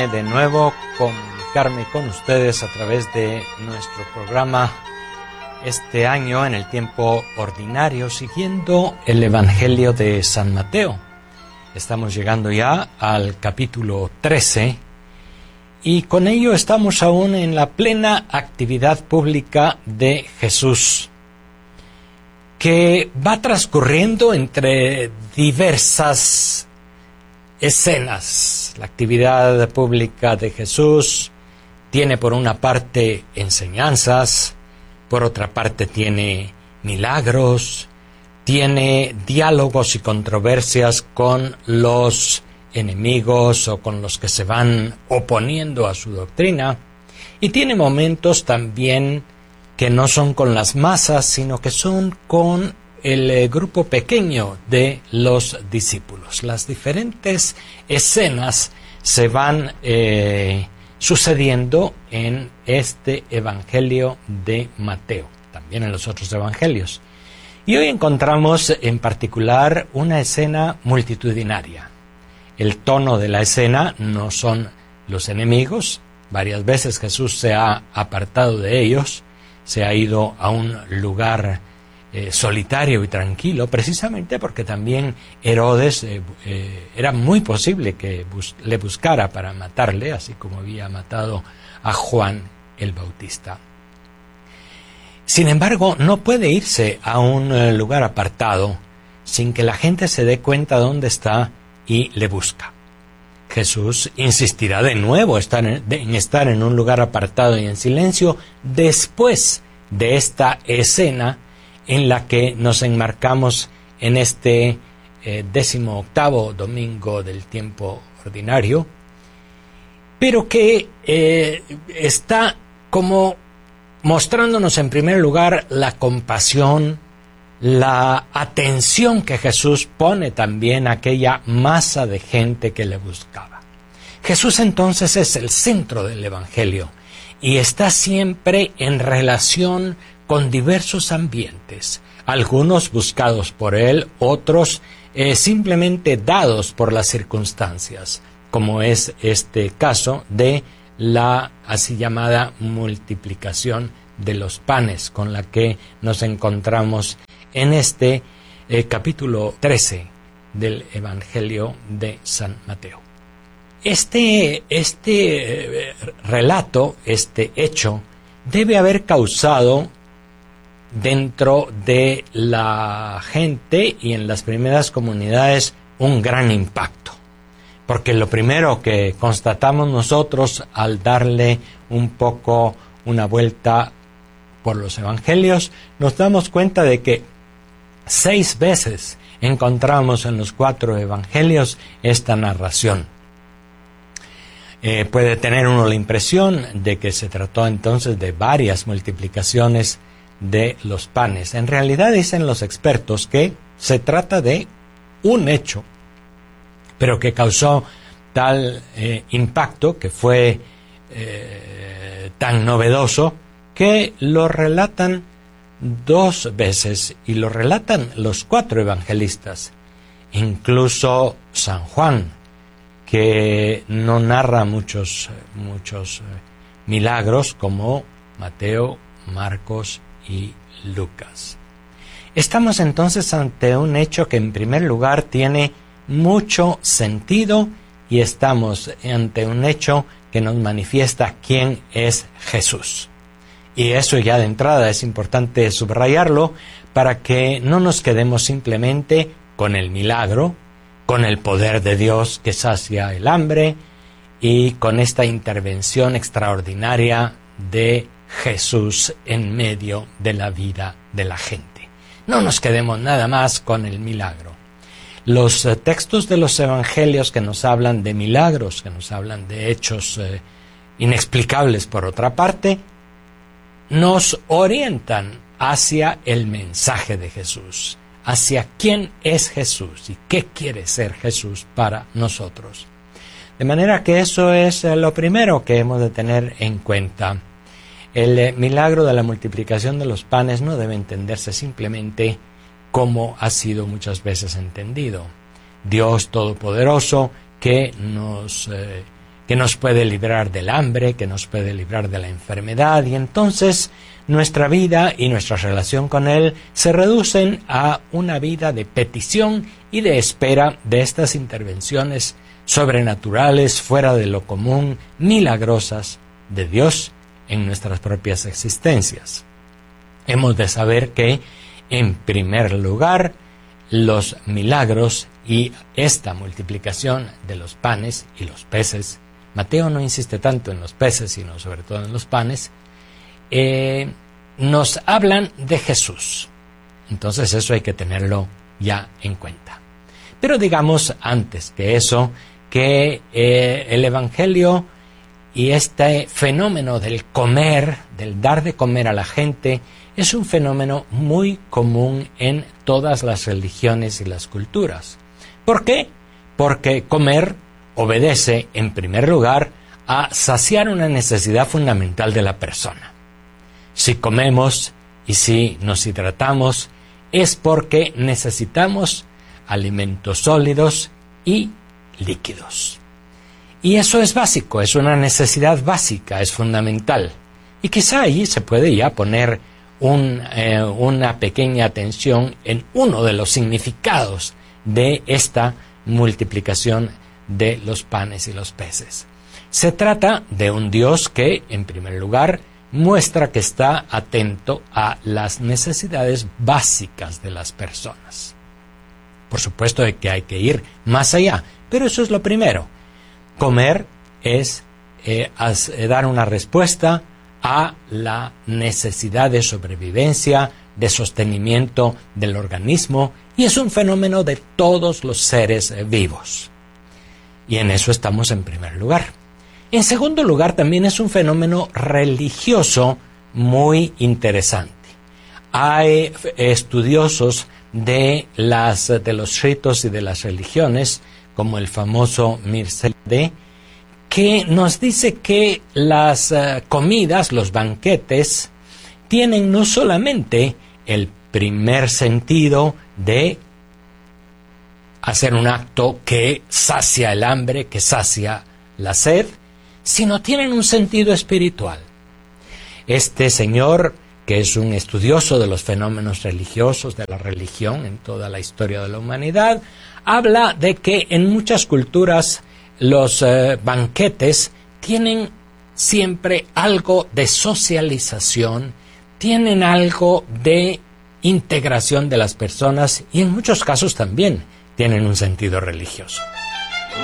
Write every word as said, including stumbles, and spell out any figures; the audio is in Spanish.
De nuevo comunicarme con ustedes a través de nuestro programa este año en el tiempo ordinario, siguiendo el Evangelio de San Mateo. Estamos llegando ya al capítulo trece y con ello estamos aún en la plena actividad pública de Jesús, que va transcurriendo entre diversas escenas. La actividad pública de Jesús tiene por una parte enseñanzas, por otra parte tiene milagros, tiene diálogos y controversias con los enemigos o con los que se van oponiendo a su doctrina, y tiene momentos también que no son con las masas, sino que son con el eh, grupo pequeño de los discípulos. Las diferentes escenas se van eh, sucediendo en este Evangelio de Mateo, también en los otros evangelios. Y hoy encontramos en particular una escena multitudinaria. El tono de la escena no son los enemigos. Varias veces Jesús se ha apartado de ellos, se ha ido a un lugar eh, solitario y tranquilo, precisamente porque también Herodes eh, eh, era muy posible que bus- le buscara para matarle, así como había matado a Juan el Bautista. Sin embargo, no puede irse a un eh, lugar apartado sin que la gente se dé cuenta dónde está y le busca. Jesús insistirá de nuevo estar en, de, en estar en un lugar apartado y en silencio después de esta escena en la que nos enmarcamos en este eh, décimo octavo domingo del tiempo ordinario, pero que eh, está como mostrándonos en primer lugar la compasión, la atención que Jesús pone también a aquella masa de gente que le buscaba. Jesús entonces es el centro del Evangelio y está siempre en relación con diversos ambientes, algunos buscados por él, otros eh, simplemente dados por las circunstancias, como es este caso de la así llamada multiplicación de los panes, con la que nos encontramos en este eh, capítulo trece del Evangelio de San Mateo. Este, este eh, relato, este hecho, debe haber causado dentro de la gente y en las primeras comunidades un gran impacto. Porque lo primero que constatamos nosotros al darle un poco una vuelta por los evangelios, nos damos cuenta de que seis veces encontramos en los cuatro evangelios esta narración. Eh, puede tener uno la impresión de que se trató entonces de varias multiplicaciones de los panes. En realidad dicen los expertos que se trata de un hecho, pero que causó tal eh, impacto, que fue eh, tan novedoso, que lo relatan dos veces, y lo relatan los cuatro evangelistas, incluso San Juan, que no narra muchos, muchos eh, milagros como Mateo, Marcos y Lucas. Estamos entonces ante un hecho que en primer lugar tiene mucho sentido, y estamos ante un hecho que nos manifiesta quién es Jesús. Y eso ya de entrada es importante subrayarlo para que no nos quedemos simplemente con el milagro, con el poder de Dios que sacia el hambre y con esta intervención extraordinaria de Jesús en medio de la vida de la gente. No nos quedemos nada más con el milagro. Los eh, textos de los evangelios que nos hablan de milagros, que nos hablan de hechos eh, inexplicables por otra parte, nos orientan hacia el mensaje de Jesús, hacia quién es Jesús y qué quiere ser Jesús para nosotros. De manera que eso es eh, lo primero que hemos de tener en cuenta. El eh, milagro de la multiplicación de los panes no debe entenderse simplemente como ha sido muchas veces entendido. Dios Todopoderoso que nos, eh, que nos puede librar del hambre, que nos puede librar de la enfermedad, y entonces nuestra vida y nuestra relación con Él se reducen a una vida de petición y de espera de estas intervenciones sobrenaturales, fuera de lo común, milagrosas de Dios en nuestras propias existencias. Hemos de saber que, en primer lugar, los milagros y esta multiplicación de los panes y los peces, Mateo no insiste tanto en los peces, sino sobre todo en los panes, eh, nos hablan de Jesús. Entonces eso hay que tenerlo ya en cuenta. Pero digamos antes que eso, que eh, el Evangelio y este fenómeno del comer, del dar de comer a la gente, es un fenómeno muy común en todas las religiones y las culturas. ¿Por qué? Porque comer obedece, en primer lugar, a saciar una necesidad fundamental de la persona. Si comemos y si nos hidratamos, es porque necesitamos alimentos sólidos y líquidos. Y eso es básico, es una necesidad básica, es fundamental. Y quizá ahí se puede ya poner un, eh, una pequeña atención en uno de los significados de esta multiplicación de los panes y los peces. Se trata de un Dios que, en primer lugar, muestra que está atento a las necesidades básicas de las personas. Por supuesto que hay que ir más allá, pero eso es lo primero. Comer es eh, as, eh, dar una respuesta a la necesidad de sobrevivencia, de sostenimiento del organismo, y es un fenómeno de todos los seres eh, vivos. Y en eso estamos en primer lugar. En segundo lugar, también es un fenómeno religioso muy interesante. Hay estudiosos de, las, de los ritos y de las religiones, como el famoso Mircea Eliade, que nos dice que las uh, comidas, los banquetes, tienen no solamente el primer sentido de hacer un acto que sacia el hambre, que sacia la sed, sino tienen un sentido espiritual. Este señor, que es un estudioso de los fenómenos religiosos, de la religión en toda la historia de la humanidad, habla de que en muchas culturas los eh, banquetes tienen siempre algo de socialización, tienen algo de integración de las personas y en muchos casos también tienen un sentido religioso.